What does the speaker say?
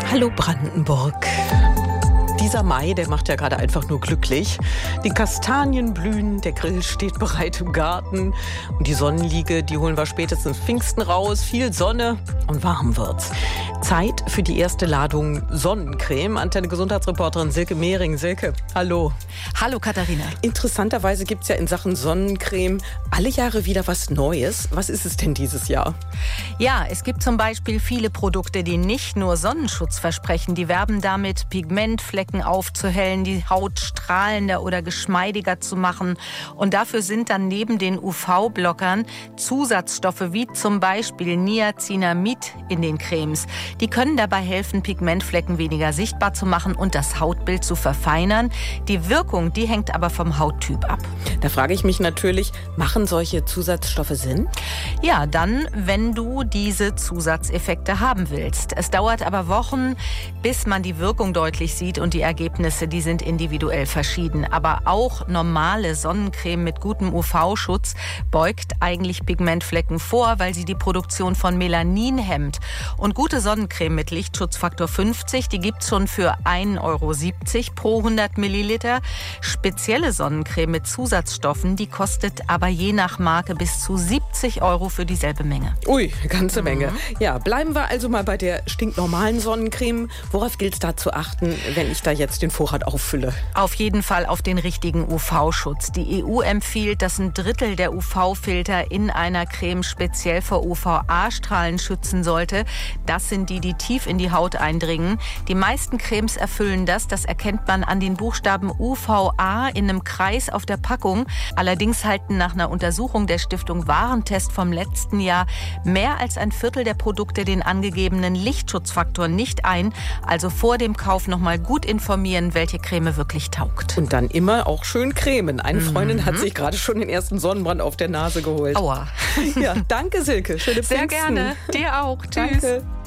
Hallo Brandenburg. Dieser Mai, der macht ja gerade einfach nur glücklich. Die Kastanien blühen, der Grill steht bereit im Garten. Und die Sonnenliege, die holen wir spätestens Pfingsten raus. Viel Sonne und warm wird's. Zeit für die erste Ladung Sonnencreme. Antenne-Gesundheitsreporterin Silke Mehring. Silke, hallo. Hallo Katharina. Interessanterweise gibt's ja in Sachen Sonnencreme alle Jahre wieder was Neues. Was ist es denn dieses Jahr? Ja, es gibt zum Beispiel viele Produkte, die nicht nur Sonnenschutz versprechen. Die werben damit, Pigmentflecken aufzuhellen, die Haut strahlender oder geschmeidiger zu machen. Und dafür sind dann neben den UV-Blockern Zusatzstoffe wie zum Beispiel Niacinamid in den Cremes. Die können dabei helfen, Pigmentflecken weniger sichtbar zu machen und das Hautbild zu verfeinern. Die Wirkung, die hängt aber vom Hauttyp ab. Da frage ich mich natürlich, machen solche Zusatzstoffe Sinn? Ja, dann, wenn du diese Zusatzeffekte haben willst. Es dauert aber Wochen, bis man die Wirkung deutlich sieht und die Ergebnisse, die sind individuell verschieden. Aber auch normale Sonnencreme mit gutem UV-Schutz beugt eigentlich Pigmentflecken vor, weil sie die Produktion von Melanin hemmt. Und gute Sonnencreme mit Lichtschutzfaktor 50, die gibt's schon für 1,70 € pro 100 Milliliter. Spezielle Sonnencreme mit Zusatzstoffen, die kostet aber je nach Marke bis zu 70 € für dieselbe Menge. Ui, ganze Menge. Ja, bleiben wir also mal bei der stinknormalen Sonnencreme. Worauf gilt es da zu achten, wenn ich da jetzt den Vorrat auffülle? Auf jeden Fall auf den richtigen UV-Schutz. Die EU empfiehlt, dass 1/3 der UV-Filter in einer Creme speziell vor UVA-Strahlen schützen sollte. Das sind die tief in die Haut eindringen. Die meisten Cremes erfüllen das. Das erkennt man an den Buchstaben UVA in einem Kreis auf der Packung. Allerdings halten nach einer Untersuchung der Stiftung Warentest vom letzten Jahr mehr als 1/4 der Produkte den angegebenen Lichtschutzfaktor nicht ein. Also vor dem Kauf noch mal gut informieren, welche Creme wirklich taugt. Und dann immer auch schön cremen. Eine Freundin hat sich gerade schon den ersten Sonnenbrand auf der Nase geholt. Aua. Ja, danke Silke. Schöne Pfingsten. Sehr gerne. Dir auch. Tschüss. Danke.